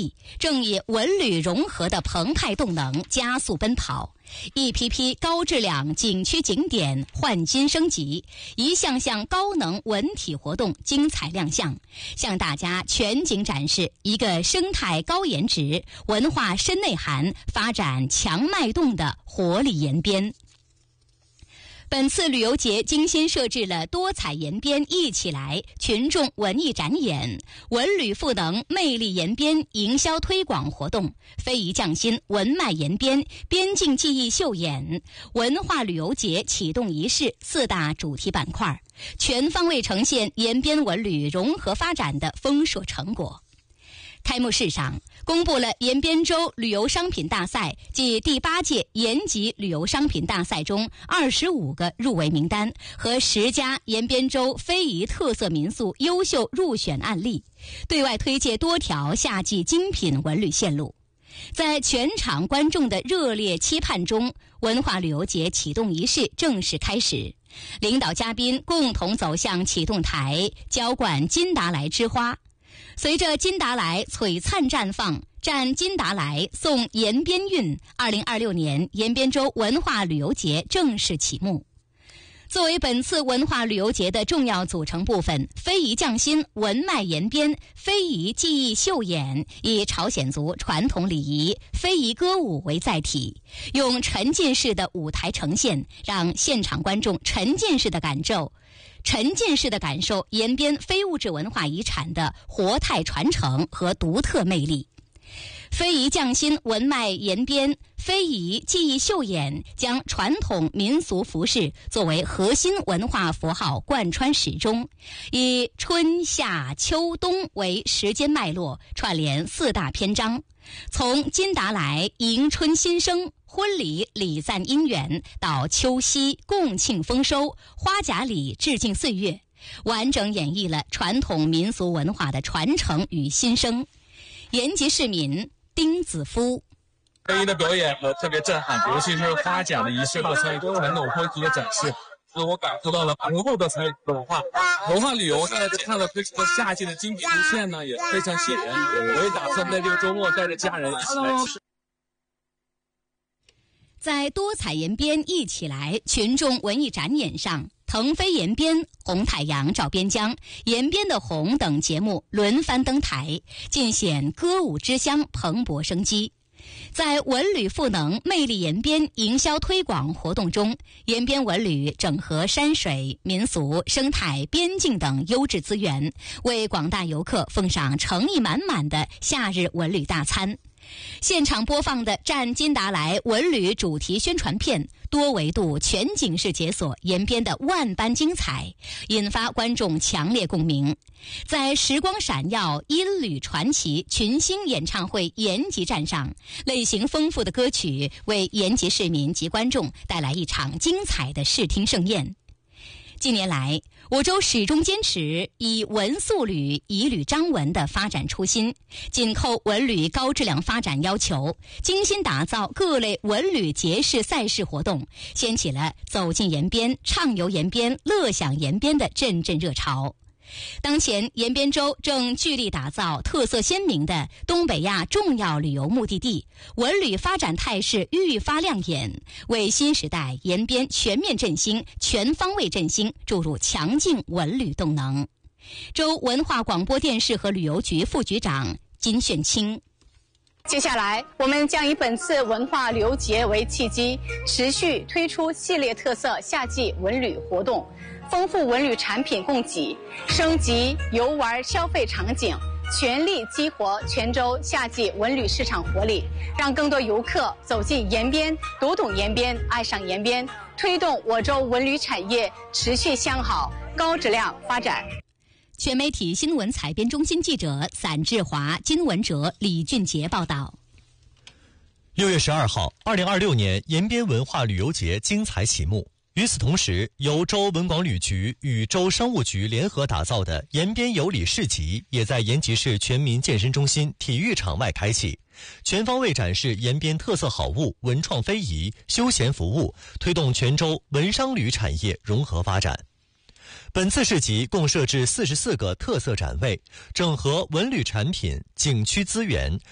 地，正以文旅融合的澎湃动能加速奔跑。一批批高质量景区景点换新升级，一项项高能文体活动精彩亮相，向大家全景展示一个生态高颜值、文化深内涵、发展强脉动的活力延边。本次旅游节精心设置了多彩延边一起来群众文艺展演、文旅赋能魅力延边营销推广活动、非遗匠心文脉延边边境记忆秀演、文化旅游节启动仪式4大主题板块，全方位呈现延边文旅融合发展的丰硕成果。开幕式上公布了延边州旅游商品大赛暨第8届延吉旅游商品大赛中25个入围名单和10家延边州非遗特色民宿优秀入选案例，对外推介多条夏季精品文旅线路。在全场观众的热烈期盼中，文化旅游节启动仪式正式开始，领导嘉宾共同走向启动台，浇灌金达莱之花。随着金达莱璀璨绽放，战金达莱送延边韵，2026年延边州文化旅游节正式启幕。作为本次文化旅游节的重要组成部分，非遗匠心文脉延边非遗技艺秀演以朝鲜族传统礼仪非遗歌舞为载体，用沉浸式的舞台呈现，让现场观众沉浸式的感受延边非物质文化遗产的活态传承和独特魅力。非遗匠心文脉延边非遗技艺秀演将传统民俗服饰作为核心文化符号贯穿始终，以春夏秋冬为时间脉络串联4大篇章，从金达莱迎春新生、婚礼礼赞姻缘到秋夕共庆丰收、花甲礼致敬岁月，完整演绎了传统民俗文化的传承与新生。延吉市民丁子夫： 非遗的表演特别震撼，尤其是花甲的仪式和传统风俗的展示，让我感受到了浓厚的传统文化。文化旅游呢，看了这个夏季的精品路线呢，也非常吸引人。我也打算在这个周末带着家人一起来吃。 在多彩延边一起来群众文艺展演上，腾飞延边、红太阳照边疆、延边的红等节目轮番登台，尽显歌舞之乡蓬勃生机。在文旅赋能魅力延边营销推广活动中，延边文旅整合山水、民俗、生态、边境等优质资源，为广大游客奉上诚意满满的夏日文旅大餐。现场播放的战金达莱文旅主题宣传片，多维度全景式解锁延边的万般精彩，引发观众强烈共鸣。在时光闪耀音旅传奇群星演唱会延吉站上，类型丰富的歌曲为延吉市民及观众带来一场精彩的视听盛宴。近年来，我州始终坚持以文塑旅、以旅彰文的发展初心，紧扣文旅高质量发展要求，精心打造各类文旅节式赛事活动，掀起了走进延边、畅游延边、乐享延边的阵阵热潮。当前，延边州正聚力打造特色鲜明的东北亚重要旅游目的地，文旅发展态势愈发亮眼，为新时代延边全面振兴、全方位振兴注入强劲文旅动能。州文化广播电视和旅游局副局长金炫清： 接下来，我们将以本次文化旅游节为契机，持续推出系列特色夏季文旅活动，丰富文旅产品供给，升级游玩消费场景，全力激活全州夏季文旅市场活力，让更多游客走进延边，读懂延边，爱上延边，推动我州文旅产业持续向好、高质量发展。 全媒体新闻采编中心记者散志华、金文哲、李俊杰报道。 6月12号，2026年延边文化旅游节精彩启幕。与此同时，由州文广旅局与州商务局联合打造的延边有礼市集也在延吉市全民健身中心体育场外开启，全方位展示延边特色好物、文创非遗、休闲服务，推动全州文商旅产业融合发展。本次市集共设置44个特色展位，整合文旅产品、景区资源，